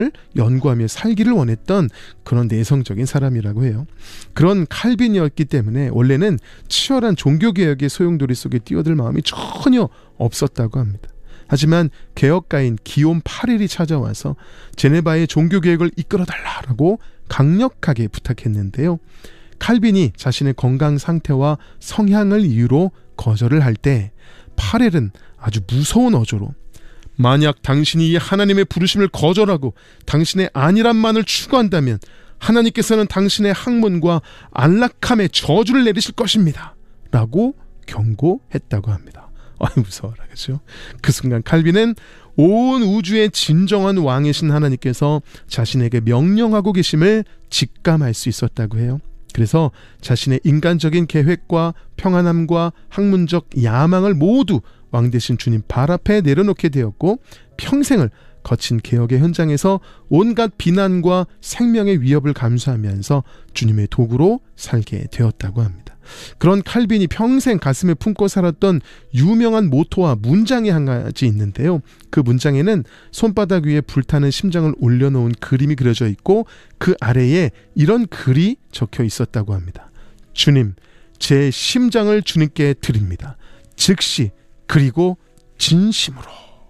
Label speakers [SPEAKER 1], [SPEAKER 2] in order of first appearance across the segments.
[SPEAKER 1] 연구하며 살기를 원했던 그런 내성적인 사람이라고 해요. 그런 칼빈이었기 때문에 원래는 치열한 종교개혁의 소용돌이 속에 뛰어들 마음이 전혀 없었다고 합니다. 하지만 개혁가인 기욤 8일이 찾아와서 제네바의 종교개혁을 이끌어달라고 강력하게 부탁했는데요. 칼빈이 자신의 건강 상태와 성향을 이유로 거절을 할 때 8일은 아주 무서운 어조로 만약 당신이 이 하나님의 부르심을 거절하고 당신의 안일함만을 추구한다면 하나님께서는 당신의 학문과 안락함에 저주를 내리실 것입니다 라고 경고했다고 합니다. 무서워라, 그렇죠? 그 순간 칼빈은 온 우주의 진정한 왕이신 하나님께서 자신에게 명령하고 계심을 직감할 수 있었다고 해요. 그래서 자신의 인간적인 계획과 평안함과 학문적 야망을 모두 왕 대신 주님 발 앞에 내려놓게 되었고 평생을 거친 개혁의 현장에서 온갖 비난과 생명의 위협을 감수하면서 주님의 도구로 살게 되었다고 합니다. 그런 칼빈이 평생 가슴에 품고 살았던 유명한 모토와 문장이 한 가지 있는데요. 그 문장에는 손바닥 위에 불타는 심장을 올려놓은 그림이 그려져 있고 그 아래에 이런 글이 적혀 있었다고 합니다. 주님, 제 심장을 주님께 드립니다. 즉시 그리고 진심으로.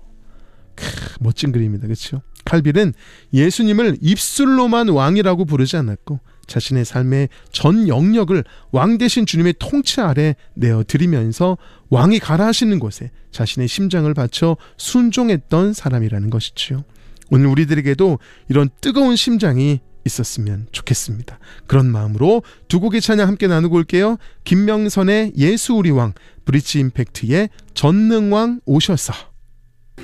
[SPEAKER 1] 멋진 그림입니다. 그렇죠? 칼빈은 예수님을 입술로만 왕이라고 부르지 않았고 자신의 삶의 전 영역을 왕 대신 주님의 통치 아래 내어드리면서 왕이 가라 하시는 곳에 자신의 심장을 바쳐 순종했던 사람이라는 것이죠. 오늘 우리들에게도 이런 뜨거운 심장이 있었으면 좋겠습니다. 그런 마음으로 두 곡의 찬양 함께 나누고 올게요. 김명선의 예수 우리 왕, 브릿지 임팩트의 전능왕 오셔서.